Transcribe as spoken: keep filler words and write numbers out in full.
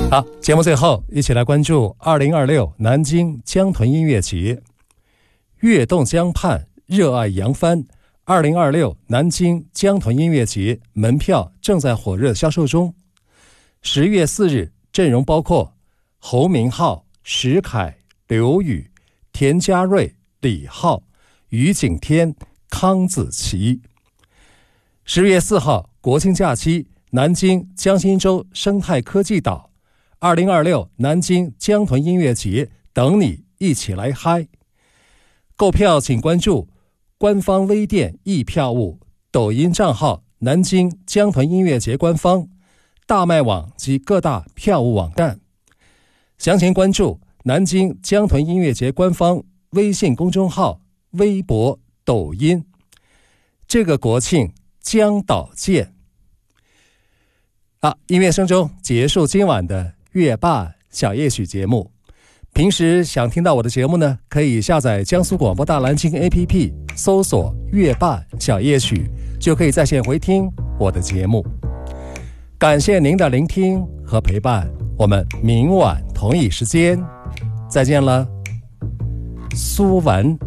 好，节目最后一起来关注二零二六南京江豚音乐节。跃动江畔，热爱扬帆。二零二六南京江豚音乐节门票正在火热销售中。十月四日，阵容包括侯明昊、石凯、刘宇、田家瑞、李浩、于景天、康子琪。十月四号，国庆假期，南京江心洲生态科技岛。二零二六南京江豚音乐节，等你一起来嗨！购票请关注官方微店易票务、抖音账号南京江豚音乐节官方、大麦网及各大票务网站。详情关注南京江豚音乐节官方微信公众号、微博、抖音。这个国庆江岛见！好，音乐声中结束今晚的乐霸小夜曲节目。平时想听到我的节目呢，可以下载江苏广播大蓝鲸 A P P， 搜索乐霸小夜曲，就可以在线回听我的节目。感谢您的聆听和陪伴，我们明晚同一时间再见了。苏文。